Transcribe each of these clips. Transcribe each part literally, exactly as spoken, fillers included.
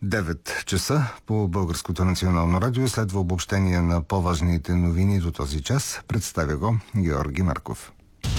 девет часа по Българското национално радио следва обобщение на по-важните новини до този час. Представя го Георги Марков.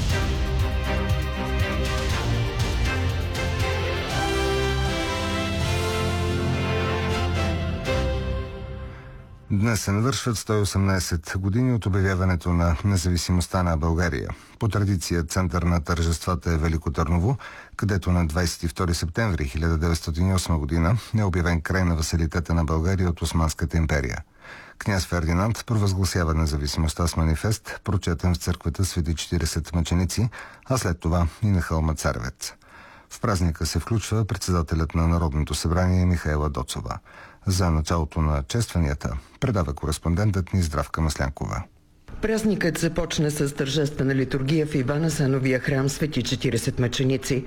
Днес се навършват сто и осемнадесет години от обявяването на независимостта на България. По традиция център на тържествата е Велико Търново, където на двадесет и втори септември хиляда деветстотин и осма година е обявен край на васалитета на България от Османската империя. Княз Фердинанд провъзгласява независимостта с манифест, прочетен в църквата Свети четиридесет мъченици, а след това и на хълма Царевец. В празника се включва председателят на Народното събрание Михаела Доцова. За началото на честванията предава кореспондентът ни Здравка Маслянкова. Празникът започна с тържествена литургия в Иван Асановия храм Свети четиридесет мъченици.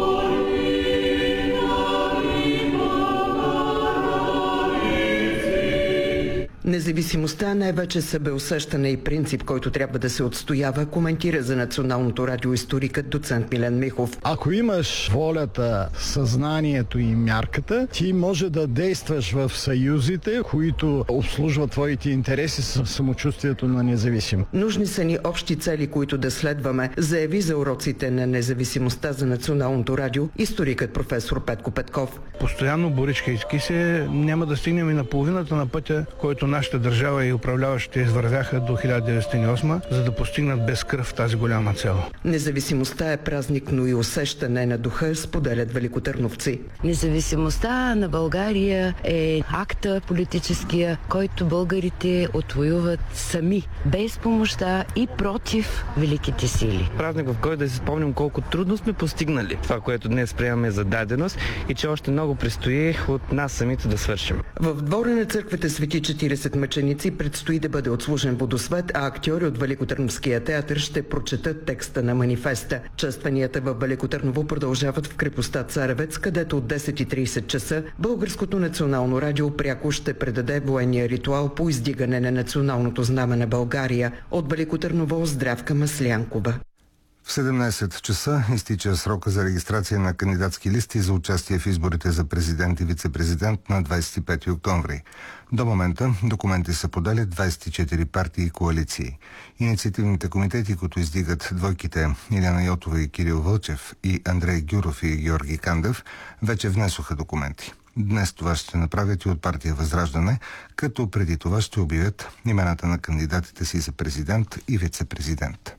Независимостта най-вече събеусещане и принцип, който трябва да се отстоява, коментира за Националното радио историкът доцент Милен Михов. Ако имаш волята, съзнанието и мярката, ти може да действаш в съюзите, които обслужват твоите интереси с самочувствието на независим. Нужни са ни общи цели, които да следваме, заяви за уроците на независимостта за Националното радио историкът професор Петко Петков. Постоянно боричкайки се, няма да стигнем и на половината на пътя, който нашата държава и управляващите извървяха до хиляда деветстотин и осма, за да постигнат без кръв тази голяма цел. Независимостта е празник, но и усещане на духа, споделят великотърновци. Независимостта на България е акта политическия, който българите отвоюват сами, без помощта и против великите сили. Празник, в който да си спомним колко трудно сме постигнали това, което днес приемаме за даденост и че още много предстои от нас самите да свършим. В двора на църквата Свети четиридесет мъченици предстои да бъде отслужен водосвет, а актьори от Великотърновския театър ще прочетат текста на манифеста. Честванията в Велико Търново продължават в крепостта Царевец, където от десет и тридесет часа Българското национално радио пряко ще предаде военния ритуал по издигане на националното знаме на България. От Велико Търново Здравка Маслянкова. В седемнадесет часа изтича срока за регистрация на кандидатски листи за участие в изборите за президент и вице-президент на двадесет и пети октомври. До момента документи са подали двадесет и четири партии и коалиции. Инициативните комитети, които издигат двойките Илияна Йотова и Кирил Вълчев и Андрей Гюров и Георги Кандев, вече внесоха документи. Днес това ще направят и от партия Възраждане, като преди това ще обявят имената на кандидатите си за президент и вице-президент.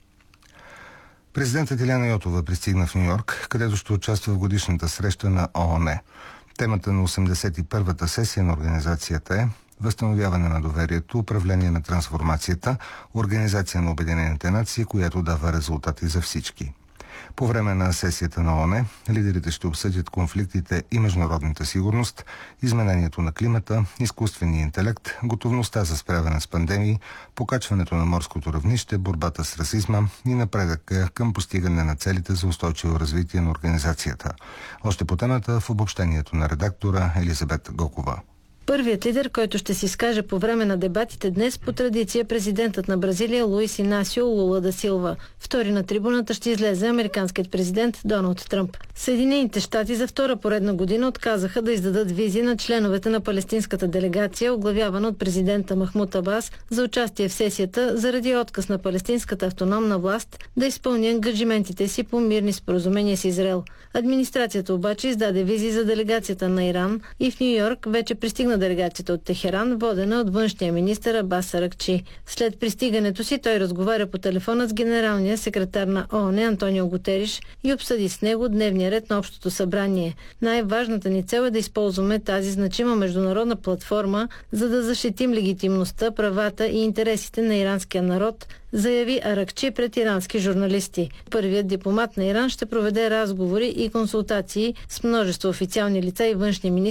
Президентът Илияна Йотова пристигна в Ню-Йорк, където ще участва в годишната среща на ООН. Темата на осемдесет и първата сесия на организацията е възстановяване на доверието, управление на трансформацията, организация на Обединените нации, която дава резултати за всички. По време на сесията на ООН лидерите ще обсъдят конфликтите и международната сигурност, изменението на климата, изкуствения интелект, готовността за справяне с пандемии, покачването на морското равнище, борбата с расизма и напредъка към постигане на целите за устойчиво развитие на организацията. Още по темата в обобщението на редактора Елизабет Гокова. Първият лидер, който ще се изкаже по време на дебатите днес, по традиция президентът на Бразилия Луис Инасио Лула да Силва. Втори на трибуната ще излезе американският президент Доналд Тръмп. Съединените щати за втора поредна година отказаха да издадат визи на членовете на палестинската делегация, оглавявана от президента Махмуд Абас, за участие в сесията заради отказ на палестинската автономна власт да изпълни ангажиментите си по мирни споразумения с Израел. Администрацията обаче издаде визи за делегацията на Иран и в Ню-Йорк вече пристигна делегацията от Техеран, водена от външния министър Абас Аракчи. След пристигането си той разговаря по телефона с генералния секретар на ООН Антонио Гутериш и обсъди с него дневния ред на Общото събрание. Най-важната ни цел е да използваме тази значима международна платформа, за да защитим легитимността, правата и интересите на иранския народ, заяви Аракчи пред ирански журналисти. Първият дипломат на Иран ще проведе разговори и консултации с множество официални лица и външни министри